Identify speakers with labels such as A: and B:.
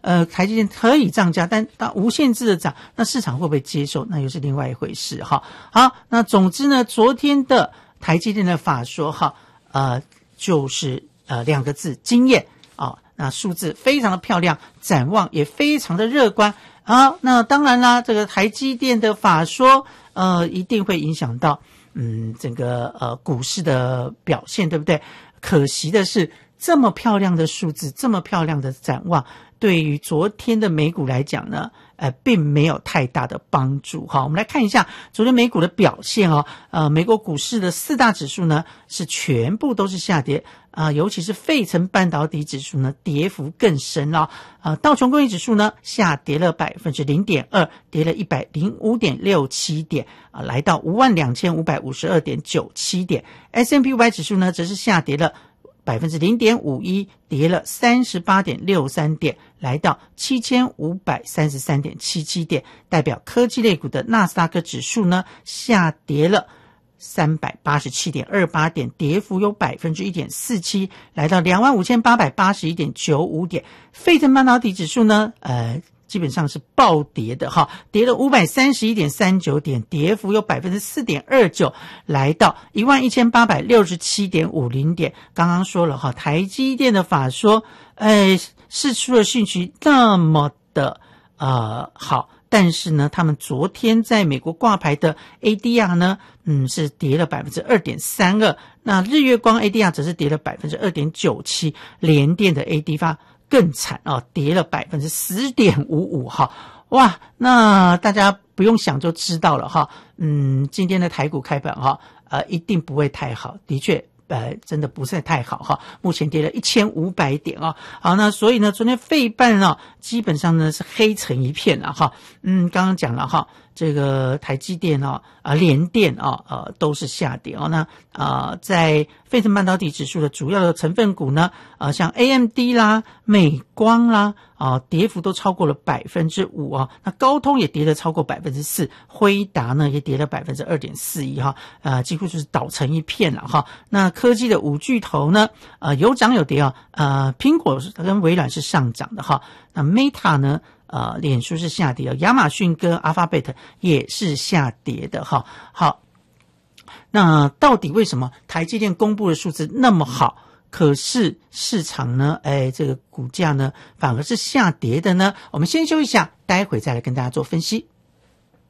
A: 台积电可以涨价，但它无限制的涨，那市场会不会接受？那又是另外一回事哈。好，那总之呢，昨天的台积电的法说哈，就是2个字：惊艳啊。那数字非常的漂亮，展望也非常的乐观。好，那当然啦，这个台积电的法说一定会影响到整个股市的表现，对不对？可惜的是，这么漂亮的数字，这么漂亮的展望，对于昨天的美股来讲呢，并没有太大的帮助哈。我们来看一下昨天美股的表现哦。美国股市的4大指数呢是全部都是下跌尤其是费城半导体指数呢跌幅更深了道琼工业指数呢下跌了 0.2%， 跌了 105.67 点来到 52,552.97 点。 S&P 500指数呢则是下跌了0.51%， 跌了 38.63 点，来到 7,533.77 点。代表科技类股的纳斯达克指数呢下跌了387.28 点，跌幅有 1.47%， 来到 25,881.95 点。费城半导体指数呢基本上是暴跌的哈，跌了 531.39 点，跌幅有 4.29%， 来到 11,867.50 点。刚刚说了哈，台积电的法说释出的讯息那么的好，但是呢他们昨天在美国挂牌的 ADR 呢是跌了 2.32%， 那日月光 ADR 则是跌了 2.97%， 联电的 ADR更惨跌了 10.55% 哈。哇，那大家不用想就知道了哈。今天的台股开盘哈一定不会太好，的确真的不是太好哈，目前跌了1500点好，那所以呢昨天费半基本上呢是黑成一片了哈。刚刚讲了哈，这个台积电联电都是下跌那在费城半导体指数的主要的成分股呢像 AMD 啦、美光啦跌幅都超过了 5% 那高通也跌了超过 4%， 辉达呢也跌了 2.41% 哈几乎就是倒成一片了哈。那科技的5巨头呢有涨有跌苹果跟微软是上涨的哈。那 Meta 呢脸书是下跌亚马逊跟 Alphabet 也是下跌的哈。好，那到底为什么台积电公布的数字那么好，可是市场呢这个股价呢反而是下跌的呢？我们先休息一下，待会再来跟大家做分析。